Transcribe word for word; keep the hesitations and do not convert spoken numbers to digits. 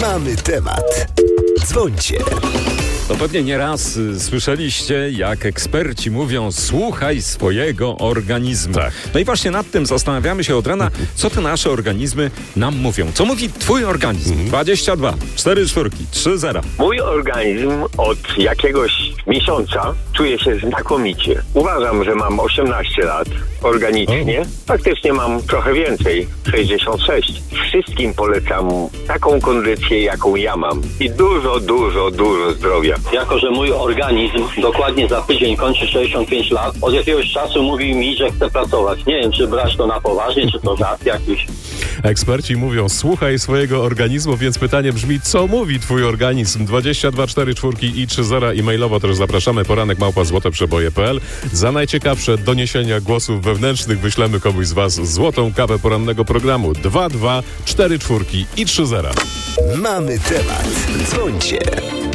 Mamy temat. Dzwońcie. To pewnie nieraz y, słyszeliście, jak eksperci mówią: słuchaj swojego organizmu. Tak. No i właśnie nad tym zastanawiamy się od rana, co te nasze organizmy nam mówią. Co mówi twój organizm? Mhm. dwadzieścia dwa, cztery czwórki, trzy zera. Mój organizm od jakiegoś miesiąca czuje się znakomicie. Uważam, że mam osiemnaście lat organicznie. Faktycznie mam trochę więcej, sześćdziesiąt sześć. Wszystkim polecam taką kondycję, jaką ja mam. I dużo, dużo, dużo zdrowia. Jako że mój organizm dokładnie za tydzień kończy sześćdziesiąt pięć lat, od jakiegoś czasu mówi mi, że chce pracować. Nie wiem, czy brać to na poważnie, czy to żart jakiś. Eksperci mówią: słuchaj swojego organizmu, więc pytanie brzmi: co mówi twój organizm? dwadzieścia dwa, cztery czwórki i trzy zera. E-mailowo też zapraszamy. Poranek małpa złoteprzeboje kropka p l. Za najciekawsze doniesienia głosów wewnętrznych wyślemy komuś z was złotą kawę porannego programu. dwa dwa, cztery czwórki i trzy zera. Mamy temat. Dzwońcie.